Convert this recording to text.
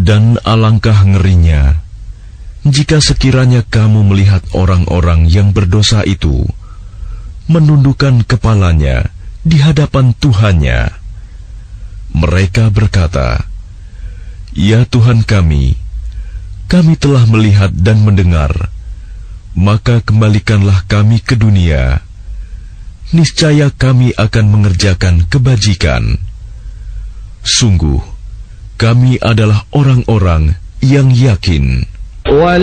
Dan alangkah ngerinya jika sekiranya kamu melihat orang-orang yang berdosa itu menundukkan kepalanya di hadapan Tuhannya. Mereka berkata, "Ya Tuhan kami telah melihat dan mendengar, maka kembalikanlah kami ke dunia. Niscaya kami akan mengerjakan kebajikan. Sungguh, kami adalah orang-orang yang yakin."